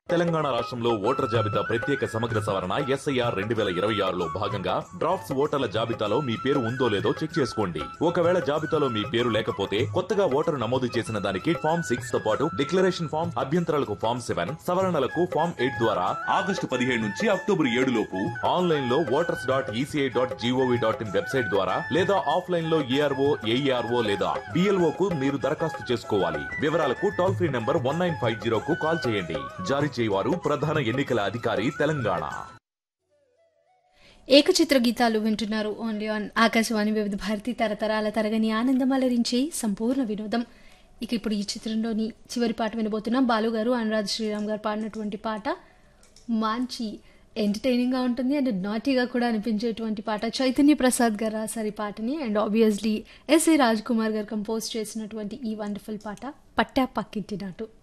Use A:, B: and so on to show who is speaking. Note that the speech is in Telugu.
A: తెలంగాణ రాష్ట్రంలో ఓటర్ జాబితా ప్రత్యేక సమగ్ర సవరణ ఎస్ఐఆర్ 2026లో భాగంగా డ్రాఫ్ట్స్ ఓటర్ల జాబితాలో మీ పేరు ఉందో లేదో చెక్ చేసుకోండి. ఒకవేళ జాబితాలో మీ పేరు లేకపోతే కొత్తగా ఓటరు నమోదు చేసిన దానికి ఫామ్ 6 తో పాటు డిక్లరేషన్ ఫామ్, అభ్యంతరాలకు ఫామ్ 7, సవరణలకు ఫామ్ 8 ద్వారా ఆగస్టు 17 నుంచి అక్టోబర్ 7 లోపు ఆన్లైన్ లో voters.eci.gov.in వెబ్సైట్ ద్వారా లేదా ఆఫ్లైన్ లో ఏఆర్ఓ, ఏఈఆర్ఓ లేదా బిఎల్ఓ కు మీరు దరఖాస్తు చేసుకోవాలి. వివరాలకు టోల్ ఫ్రీ నంబర్ 1950 కు కాల్ చేయండి. జారీ చేయవారు ప్రధాన ఎన్నికల అధికారి తెలంగాణ.
B: ఏకచిత్ర గీతాలు వింటున్నారు ఓన్లీ ఆన్ ఆకాశవాణి వివిధ భారతి తరతరాల తరగని ఆనందం అలరించే సంపూర్ణ వినోదం. ఇక ఇప్పుడు ఈ చిత్రంలోని చివరి పాట వినబోతున్నాం. బాలుగారు, అనురాధ్ శ్రీరామ్ గారు పాడినటువంటి పాట. మంచి ఎంటర్టైనింగ్గా ఉంటుంది అండ్ నాటీగా కూడా అనిపించేటువంటి పాట. చైతన్య ప్రసాద్ గారు రాశారు ఈ పాటని and obviously SA Raj Kumar గారు కంపోజ్ చేసినటువంటి ఈ వండర్ఫుల్ పాట పట్టా పక్కింటి నాటు.